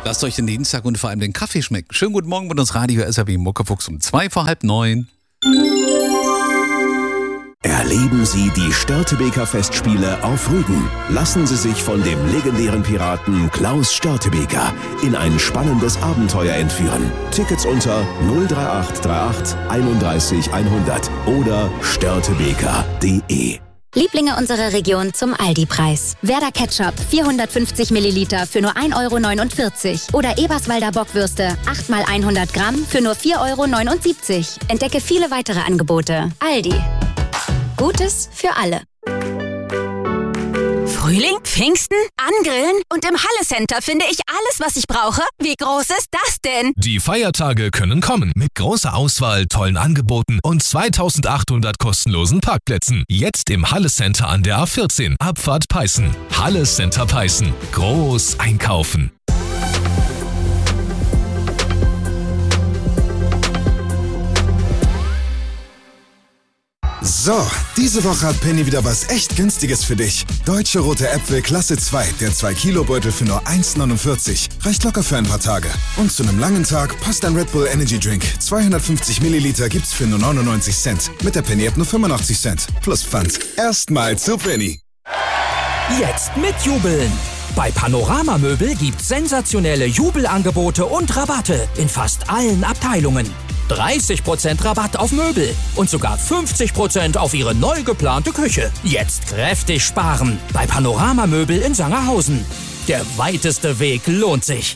Lasst euch den Dienstag und vor allem den Kaffee schmecken. Schönen guten Morgen mit uns Radio SAW Muckefuchs um 8:45. Erleben Sie die Störtebeker Festspiele auf Rügen. Lassen Sie sich von dem legendären Piraten Klaus Störtebeker in ein spannendes Abenteuer entführen. Tickets unter 03838 31 100 oder störtebeker.de. Lieblinge unserer Region zum Aldi-Preis. Werder Ketchup 450 Milliliter für nur 1,49 € oder Eberswalder Bockwürste 8 x 100 Gramm für nur 4,79 €. Entdecke viele weitere Angebote. Aldi. Gutes für alle. Frühling, Pfingsten, Angrillen und im Halle Center finde ich alles, was ich brauche. Wie groß ist das denn? Die Feiertage können kommen mit großer Auswahl, tollen Angeboten und 2800 kostenlosen Parkplätzen. Jetzt im Halle Center an der A14, Abfahrt Peißen. Halle Center Peißen. Groß einkaufen. So, diese Woche hat Penny wieder was echt Günstiges für dich. Deutsche rote Äpfel Klasse 2, der 2-Kilo-Beutel für nur 1,49 €. Reicht locker für ein paar Tage. Und zu einem langen Tag passt ein Red Bull Energy Drink. 250 Milliliter gibt's für nur 99 Cent. Mit der Penny-App nur 85 Cent. Plus Pfand. Erstmal zu Penny. Jetzt mit Jubeln. Bei Panorama Möbel gibt's sensationelle Jubelangebote und Rabatte in fast allen Abteilungen. 30% Rabatt auf Möbel und sogar 50% auf Ihre neu geplante Küche. Jetzt kräftig sparen bei Panorama Möbel in Sangerhausen. Der weiteste Weg lohnt sich.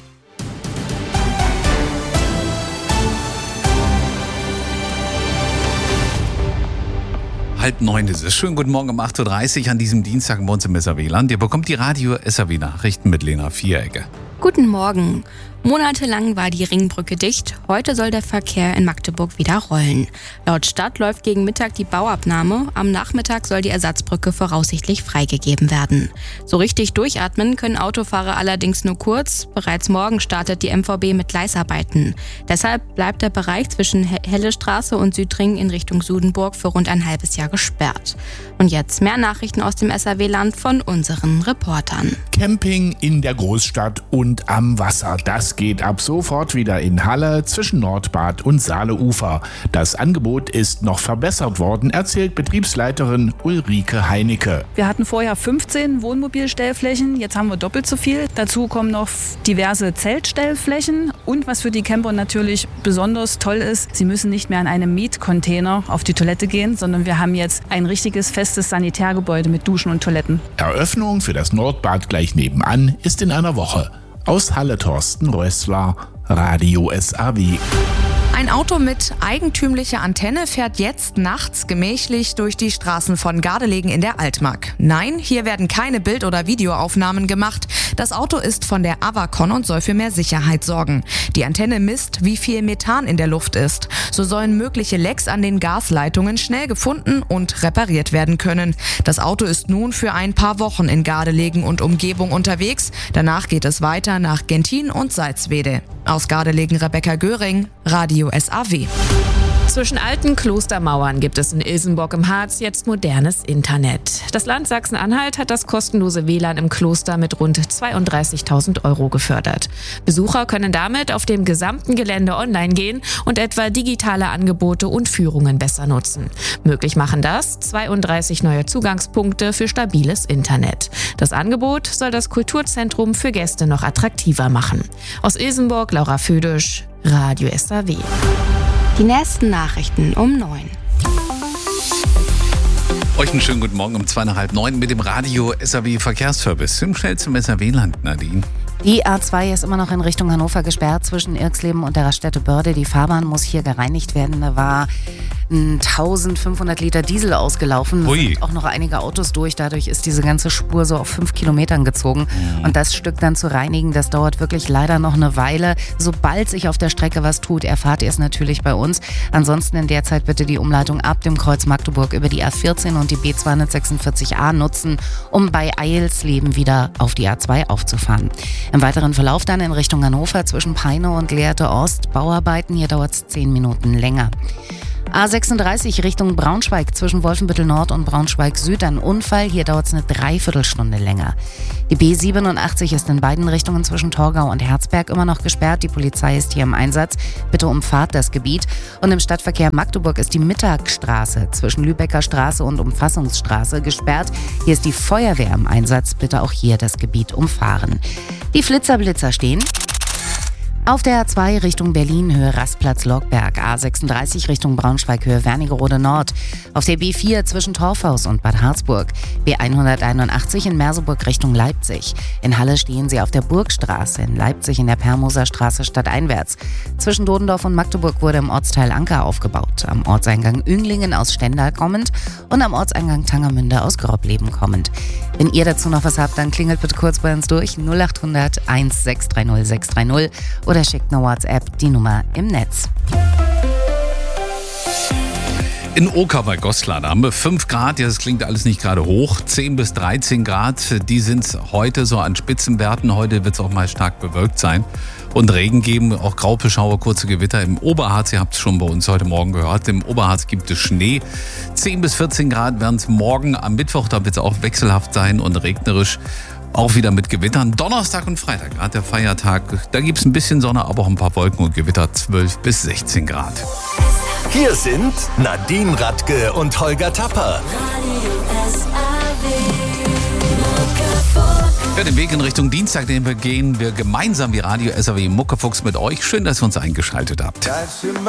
Halb 9 ist es. Schönen guten Morgen um 8:30 Uhr an diesem Dienstag bei uns im SAW-Land. Ihr bekommt die Radio SAW-Nachrichten mit Lena Vierecke. Guten Morgen. Monatelang war die Ringbrücke dicht. Heute soll der Verkehr in Magdeburg wieder rollen. Laut Stadt läuft gegen Mittag die Bauabnahme. Am Nachmittag soll die Ersatzbrücke voraussichtlich freigegeben werden. So richtig durchatmen können Autofahrer allerdings nur kurz. Bereits morgen startet die MVB mit Gleisarbeiten. Deshalb bleibt der Bereich zwischen Hellestraße und Südring in Richtung Sudenburg für rund ein halbes Jahr gesperrt. Und jetzt mehr Nachrichten aus dem SAW-Land von unseren Reportern. Camping in der Großstadt und am Wasser. Das geht ab sofort wieder in Halle zwischen Nordbad und Saaleufer. Das Angebot ist noch verbessert worden, erzählt Betriebsleiterin Ulrike Heinecke. Wir hatten vorher 15 Wohnmobilstellflächen, jetzt haben wir doppelt so viel. Dazu kommen noch diverse Zeltstellflächen und was für die Camper natürlich besonders toll ist, sie müssen nicht mehr in einem Mietcontainer auf die Toilette gehen, sondern wir haben jetzt ein richtiges festes Sanitärgebäude mit Duschen und Toiletten. Eröffnung für das Nordbad gleich nebenan ist in einer Woche. Aus Halle Thorsten Rössler, Radio SAW. Ein Auto mit eigentümlicher Antenne fährt jetzt nachts gemächlich durch die Straßen von Gardelegen in der Altmark. Nein, hier werden keine Bild- oder Videoaufnahmen gemacht. Das Auto ist von der Avacon und soll für mehr Sicherheit sorgen. Die Antenne misst, wie viel Methan in der Luft ist. So sollen mögliche Lecks an den Gasleitungen schnell gefunden und repariert werden können. Das Auto ist nun für ein paar Wochen in Gardelegen und Umgebung unterwegs. Danach geht es weiter nach Gentin und Salzwedel. Aus Gardelegen Rebecca Göring, Radio SAW. Zwischen alten Klostermauern gibt es in Ilsenburg im Harz jetzt modernes Internet. Das Land Sachsen-Anhalt hat das kostenlose WLAN im Kloster mit rund 32.000 € gefördert. Besucher können damit auf dem gesamten Gelände online gehen und etwa digitale Angebote und Führungen besser nutzen. Möglich machen das 32 neue Zugangspunkte für stabiles Internet. Das Angebot soll das Kulturzentrum für Gäste noch attraktiver machen. Aus Ilsenburg, Laura Födisch, Radio SAW. Die nächsten Nachrichten um 9. Euch einen schönen guten Morgen um 8:30 mit dem Radio SAW Verkehrsservice. Im schnellsten SAW-Land, Nadine. Die A2 ist immer noch in Richtung Hannover gesperrt zwischen Irxleben und der Raststätte Börde. Die Fahrbahn muss hier gereinigt werden. Da war 1500 Liter Diesel ausgelaufen. Da sind auch noch einige Autos durch. Dadurch ist diese ganze Spur so auf 5 Kilometern gezogen. Und das Stück dann zu reinigen, das dauert wirklich leider noch eine Weile. Sobald sich auf der Strecke was tut, erfahrt ihr es natürlich bei uns. Ansonsten in der Zeit bitte die Umleitung ab dem Kreuz Magdeburg über die A14 und die B246a nutzen, um bei Eilsleben wieder auf die A2 aufzufahren. Im weiteren Verlauf dann in Richtung Hannover zwischen Peine und Lehrte Ost Bauarbeiten. Hier dauert es 10 Minuten länger. A36 Richtung Braunschweig zwischen Wolfenbüttel Nord und Braunschweig Süd ein Unfall. Hier dauert es eine Dreiviertelstunde länger. Die B87 ist in beiden Richtungen zwischen Torgau und Herzberg immer noch gesperrt. Die Polizei ist hier im Einsatz. Bitte umfahrt das Gebiet. Und im Stadtverkehr Magdeburg ist die Mittagstraße zwischen Lübecker Straße und Umfassungsstraße gesperrt. Hier ist die Feuerwehr im Einsatz. Bitte auch hier das Gebiet umfahren. Die Flitzer-Blitzer stehen auf der A2 Richtung Berlin, Höhe Rastplatz-Logberg, A36 Richtung Braunschweig, Höhe Wernigerode Nord, auf der B4 zwischen Torfhaus und Bad Harzburg, B181 in Merseburg Richtung Leipzig. In Halle stehen sie auf der Burgstraße, in Leipzig in der Permoser Straße stadteinwärts. Zwischen Dodendorf und Magdeburg wurde im Ortsteil Anker aufgebaut, am Ortseingang Ünglingen aus Stendal kommend und am Ortseingang Tangermünde aus Grobbleben kommend. Wenn ihr dazu noch was habt, dann klingelt bitte kurz bei uns durch 0800 1630 630 oder schickt eine WhatsApp, die Nummer im Netz. In Oker bei Goslar, da haben wir 5 Grad, ja, das klingt alles nicht gerade hoch, 10 bis 13 Grad, die sind es heute so an Spitzenwerten. Heute wird es auch mal stark bewölkt sein und Regen geben, auch Graupeschauer, kurze Gewitter im Oberharz. Ihr habt es schon bei uns heute Morgen gehört, im Oberharz gibt es Schnee. 10 bis 14 Grad werden es morgen am Mittwoch, da wird es auch wechselhaft sein und regnerisch. Auch wieder mit Gewittern. Donnerstag und Freitag, gerade der Feiertag, da gibt es ein bisschen Sonne, aber auch ein paar Wolken und Gewitter, 12 bis 16 Grad. Hier sind Nadine Radke und Holger Tapper. Ja, den Weg in Richtung Dienstag, den wir gehen wir gemeinsam wie Radio SAW Muckefuchs mit euch. Schön, dass ihr uns eingeschaltet habt.